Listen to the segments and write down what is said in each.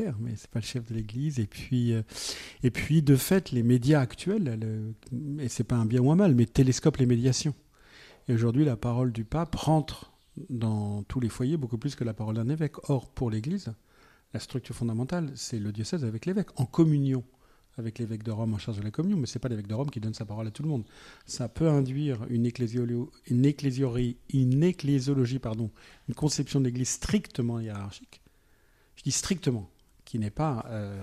hier, mais c'est pas le chef de l'Église. Et puis de fait, les médias actuels, et c'est pas un bien ou un mal, mais télescopent les médiations. Et aujourd'hui, la parole du pape rentre dans tous les foyers beaucoup plus que la parole d'un évêque. Or, pour l'Église, la structure fondamentale, c'est le diocèse avec l'évêque, en communion avec l'évêque de Rome en charge de la communion, mais ce n'est pas l'évêque de Rome qui donne sa parole à tout le monde. Ça peut induire une ecclésiologie, une conception de l'Église strictement hiérarchique. Je dis strictement, qui n'est pas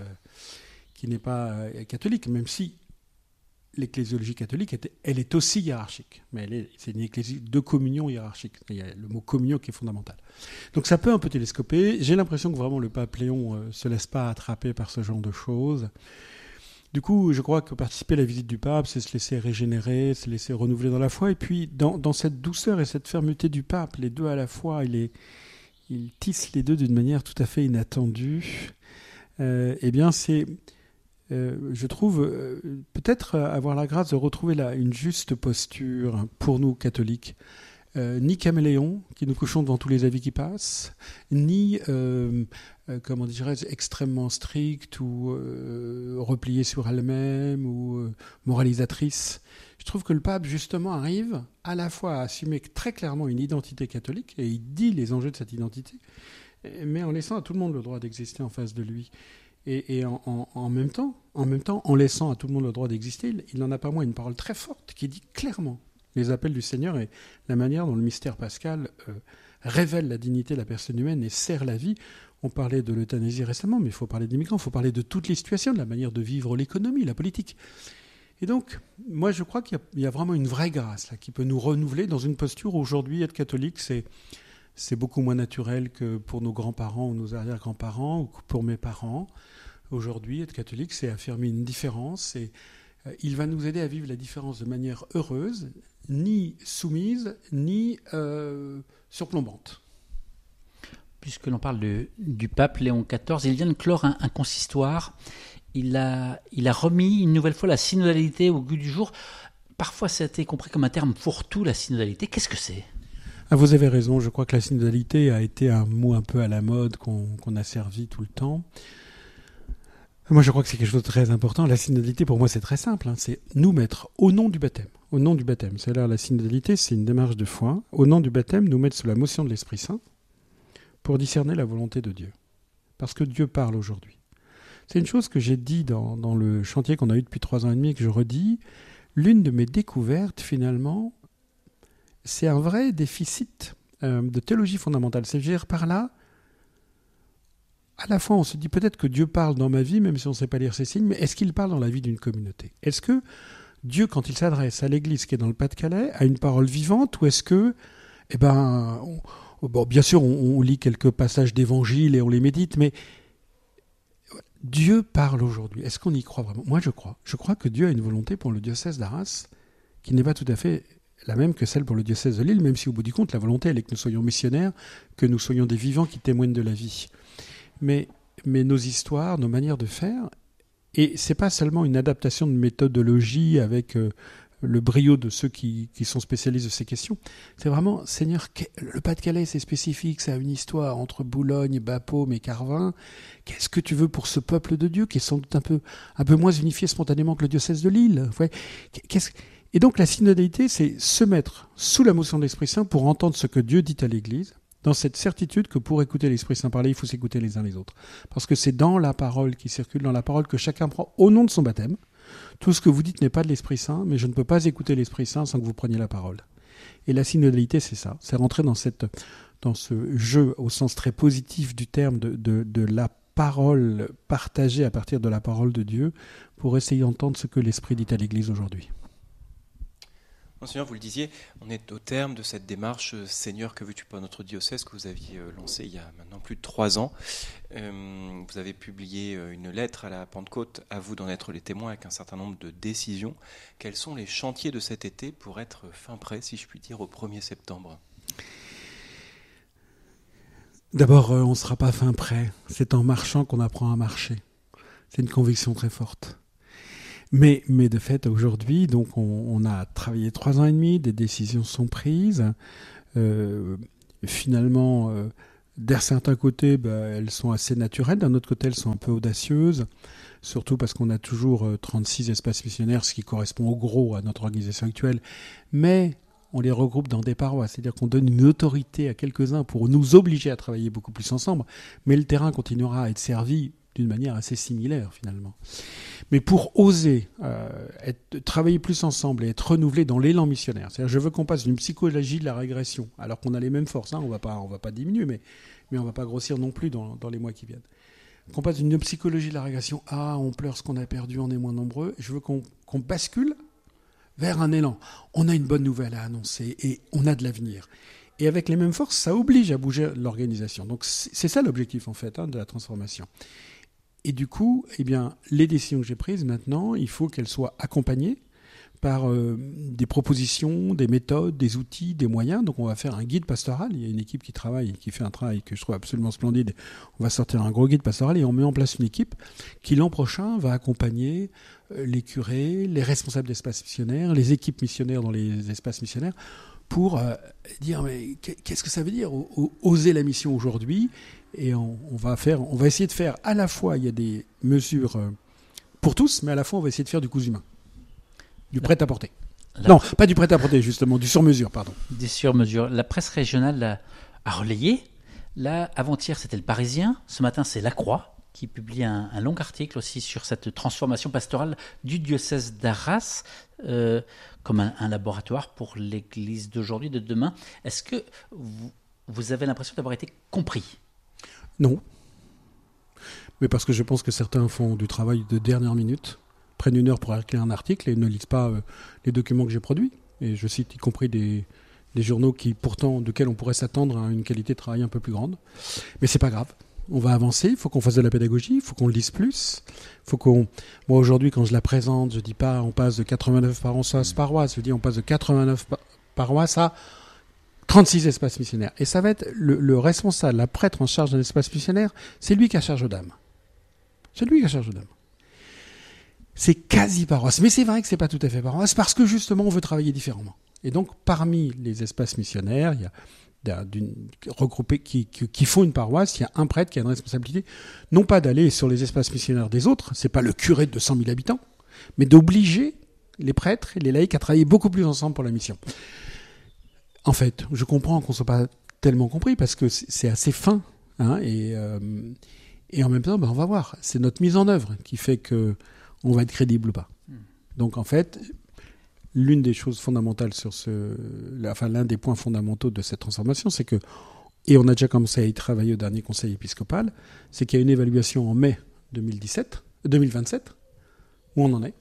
catholique, même si l'ecclésiologie catholique, elle est aussi hiérarchique, mais c'est une ecclésie de communion hiérarchique. Il y a le mot communion qui est fondamental. Donc ça peut un peu télescoper. J'ai l'impression que vraiment le pape Léon ne se laisse pas attraper par ce genre de choses. Du coup, je crois que participer à la visite du pape, c'est se laisser régénérer, se laisser renouveler dans la foi. Et puis, dans cette douceur et cette fermeté du pape, les deux à la fois, il tisse les deux d'une manière tout à fait inattendue. Eh bien, c'est... je trouve peut-être avoir la grâce de retrouver là une juste posture pour nous catholiques, ni caméléon qui nous couchons devant tous les avis qui passent, ni comment dirais-je extrêmement stricte ou repliée sur elle-même ou moralisatrice. Je trouve que le pape justement arrive à la fois à assumer très clairement une identité catholique et il dit les enjeux de cette identité, mais en laissant à tout le monde le droit d'exister en face de lui. Et en même temps, en laissant à tout le monde le droit d'exister, il n'en a pas moins une parole très forte qui dit clairement les appels du Seigneur et la manière dont le mystère pascal révèle la dignité de la personne humaine et sert la vie. On parlait de l'euthanasie récemment, mais il faut parler des migrants, il faut parler de toutes les situations, de la manière de vivre l'économie, la politique. Et donc, moi je crois qu'il y a vraiment une vraie grâce là, qui peut nous renouveler dans une posture où aujourd'hui être catholique, c'est beaucoup moins naturel que pour nos grands-parents ou nos arrière-grands-parents ou que pour mes parents. Aujourd'hui, être catholique, c'est affirmer une différence et il va nous aider à vivre la différence de manière heureuse, ni soumise, ni surplombante. Puisque l'on parle du pape Léon XIV, il vient de clore un consistoire. Il a remis une nouvelle fois la synodalité au goût du jour. Parfois, ça a été compris comme un terme fourre-tout, la synodalité. Qu'est-ce que c'est ? Ah, vous avez raison, je crois que la synodalité a été un mot un peu à la mode qu'on a servi tout le temps. Moi, je crois que c'est quelque chose de très important. La synodalité, pour moi, c'est très simple. C'est nous mettre au nom du baptême. Au nom du baptême. C'est-à-dire, la synodalité, c'est une démarche de foi. Au nom du baptême, nous mettre sous la motion de l'Esprit Saint pour discerner la volonté de Dieu. Parce que Dieu parle aujourd'hui. C'est une chose que j'ai dit dans le chantier qu'on a eu depuis 3 ans et demi et que je redis. L'une de mes découvertes, finalement, c'est un vrai déficit de théologie fondamentale. C'est-à-dire par là, à la fois on se dit peut-être que Dieu parle dans ma vie, même si on ne sait pas lire ses signes, mais est-ce qu'il parle dans la vie d'une communauté ? Est-ce que Dieu, quand il s'adresse à l'Église qui est dans le Pas-de-Calais, a une parole vivante, ou est-ce que, bien sûr on lit quelques passages d'Évangile et on les médite, mais Dieu parle aujourd'hui. Est-ce qu'on y croit vraiment ? Moi je crois. Je crois que Dieu a une volonté pour le diocèse d'Arras qui n'est pas tout à fait la même que celle pour le diocèse de Lille, même si au bout du compte, la volonté, elle est que nous soyons missionnaires, que nous soyons des vivants qui témoignent de la vie. Mais nos histoires, nos manières de faire, et c'est pas seulement une adaptation de méthodologie avec le brio de ceux qui sont spécialistes de ces questions, c'est vraiment, Seigneur, le Pas-de-Calais, c'est spécifique, ça a une histoire entre Boulogne, Bapaume et Carvin. Qu'est-ce que tu veux pour ce peuple de Dieu, qui est sans doute un peu moins unifié spontanément que le diocèse de Lille ? Ouais. Et donc la synodalité, c'est se mettre sous la motion de l'Esprit Saint pour entendre ce que Dieu dit à l'Église, dans cette certitude que pour écouter l'Esprit Saint parler, il faut s'écouter les uns les autres. Parce que c'est dans la parole qui circule, dans la parole que chacun prend au nom de son baptême. Tout ce que vous dites n'est pas de l'Esprit Saint, mais je ne peux pas écouter l'Esprit Saint sans que vous preniez la parole. Et la synodalité, c'est ça. C'est rentrer dans ce jeu, au sens très positif du terme, de la parole partagée à partir de la parole de Dieu, pour essayer d'entendre ce que l'Esprit dit à l'Église aujourd'hui. Monseigneur, vous le disiez, on est au terme de cette démarche « Seigneur, que veux-tu pour notre diocèse » que vous aviez lancée il y a maintenant plus de 3 ans. Vous avez publié une lettre à la Pentecôte, à vous d'en être les témoins, avec un certain nombre de décisions. Quels sont les chantiers de cet été pour être fin prêt, si je puis dire, au 1er septembre ? D'abord, on ne sera pas fin prêt. C'est en marchant qu'on apprend à marcher. C'est une conviction très forte. Mais de fait, aujourd'hui, donc on a travaillé 3 ans et demi, des décisions sont prises. Finalement, D'un certain côté, elles sont assez naturelles. D'un autre côté, elles sont un peu audacieuses. Surtout parce qu'on a toujours 36 espaces missionnaires, ce qui correspond au gros à notre organisation actuelle. Mais on les regroupe dans des paroisses. C'est-à-dire qu'on donne une autorité à quelques-uns pour nous obliger à travailler beaucoup plus ensemble. Mais le terrain continuera à être servi d'une manière assez similaire, finalement. Mais pour oser travailler plus ensemble et être renouvelé dans l'élan missionnaire, c'est-à-dire je veux qu'on passe d'une psychologie de la régression, alors qu'on a les mêmes forces, on va pas diminuer, mais on va pas grossir non plus dans les mois qui viennent. Qu'on passe d'une psychologie de la régression, on pleure ce qu'on a perdu, on est moins nombreux, je veux qu'on bascule vers un élan. On a une bonne nouvelle à annoncer et on a de l'avenir. Et avec les mêmes forces, ça oblige à bouger l'organisation. Donc c'est ça l'objectif en fait de la transformation. Et du coup, les décisions que j'ai prises maintenant, il faut qu'elles soient accompagnées par des propositions, des méthodes, des outils, des moyens. Donc on va faire un guide pastoral. Il y a une équipe qui travaille, qui fait un travail que je trouve absolument splendide. On va sortir un gros guide pastoral et on met en place une équipe qui l'an prochain va accompagner les curés, les responsables d'espaces missionnaires, les équipes missionnaires dans les espaces missionnaires pour dire mais qu'est-ce que ça veut dire oser la mission aujourd'hui. Et on va essayer de faire à la fois, il y a des mesures pour tous, mais à la fois on va essayer de faire du cousu main, du prêt-à-porter. Non, pas du prêt-à-porter justement, du sur-mesure, pardon. Du sur-mesure. La presse régionale a relayé. Là, avant-hier, c'était le Parisien. Ce matin, c'est La Croix qui publie un long article aussi sur cette transformation pastorale du diocèse d'Arras comme un laboratoire pour l'Église d'aujourd'hui, de demain. Est-ce que vous avez l'impression d'avoir été compris ? Non. Mais parce que je pense que certains font du travail de dernière minute, prennent 1 heure pour écrire un article et ne lisent pas les documents que j'ai produits. Et je cite y compris des journaux desquels on pourrait s'attendre à une qualité de travail un peu plus grande. Mais c'est pas grave. On va avancer, il faut qu'on fasse de la pédagogie, il faut qu'on le lise plus. Moi aujourd'hui, quand je la présente, je dis pas on passe de 89 paroisses, je dis on passe de 89 paroisses à 36 espaces missionnaires. Et ça va être le responsable, la prêtre en charge d'un espace missionnaire, c'est lui qui a charge d'âme. C'est lui qui a charge d'âme. C'est quasi paroisse. Mais c'est vrai que c'est pas tout à fait paroisse parce que justement on veut travailler différemment. Et donc parmi les espaces missionnaires, il y a regroupés qui font une paroisse, il y a un prêtre qui a une responsabilité, non pas d'aller sur les espaces missionnaires des autres, c'est pas le curé de 200 000 habitants, mais d'obliger les prêtres et les laïcs à travailler beaucoup plus ensemble pour la mission. En fait, je comprends qu'on ne soit pas tellement compris parce que c'est assez fin, et en même temps, on va voir. C'est notre mise en œuvre qui fait qu'on va être crédible ou pas. Donc en fait, l'une des choses fondamentales l'un des points fondamentaux de cette transformation, c'est que, et on a déjà commencé à y travailler au dernier conseil épiscopal, c'est qu'il y a une évaluation en mai 2027, où on en est,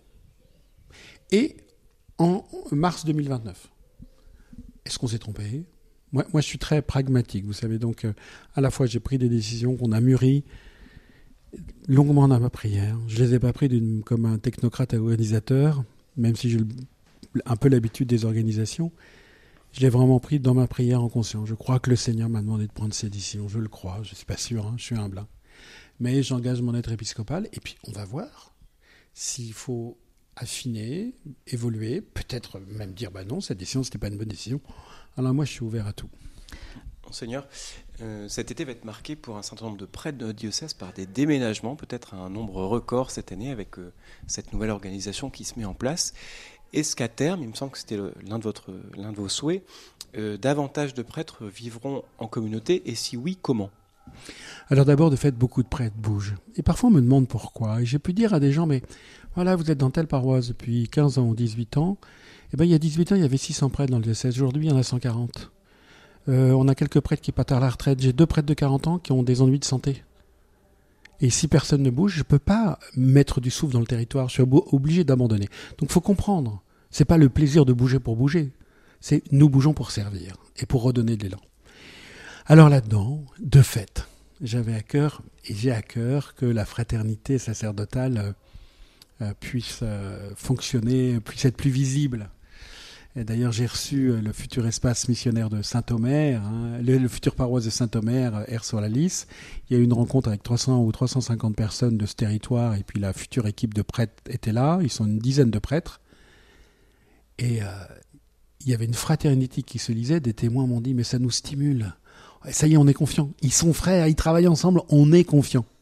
et en mars 2029. Est-ce qu'on s'est trompé ? Moi, je suis très pragmatique, vous savez. Donc, à la fois, j'ai pris des décisions qu'on a mûries longuement dans ma prière. Je ne les ai pas prises comme un technocrate organisateur, même si j'ai un peu l'habitude des organisations. Je l'ai vraiment pris dans ma prière en conscience. Je crois que le Seigneur m'a demandé de prendre ces décisions. Je le crois, je ne suis pas sûr, je suis humble. Mais j'engage mon être épiscopal, et puis on va voir s'il faut affiner, évoluer, peut-être même dire non, cette décision, ce n'était pas une bonne décision. Alors moi, je suis ouvert à tout. Monseigneur, cet été va être marqué pour un certain nombre de prêtres de notre diocèse par des déménagements, peut-être un nombre record cette année avec cette nouvelle organisation qui se met en place. Est-ce qu'à terme, il me semble que c'était l'un de vos souhaits, davantage de prêtres vivront en communauté, et si oui, comment ? Alors d'abord, de fait, beaucoup de prêtres bougent. Et parfois, on me demande pourquoi. Et j'ai pu dire à des gens, mais voilà, vous êtes dans telle paroisse depuis 15 ans ou 18 ans. Eh bien, il y a 18 ans, il y avait 600 prêtres dans le diocèse. Aujourd'hui, il y en a 140. On a quelques prêtres qui partent à la retraite. J'ai 2 prêtres de 40 ans qui ont des ennuis de santé. Et si personne ne bouge, je ne peux pas mettre du souffle dans le territoire. Je suis obligé d'abandonner. Donc, il faut comprendre. Ce n'est pas le plaisir de bouger pour bouger. C'est nous bougeons pour servir et pour redonner de l'élan. Alors là-dedans, de fait, j'avais à cœur, et j'ai à cœur, que la fraternité sacerdotale puisse fonctionner, puisse être plus visible. Et d'ailleurs, j'ai reçu le futur espace missionnaire de Saint-Omer, le futur paroisse de Saint-Omer, Aire-sur-la-Lys. Il y a eu une rencontre avec 300 ou 350 personnes de ce territoire, et puis la future équipe de prêtres était là. Ils sont une dizaine de prêtres. Et il y avait une fraternité qui se lisait. Des témoins m'ont dit, mais ça nous stimule. ça y est, on est confiant. Ils sont frères, ils travaillent ensemble, on est confiant.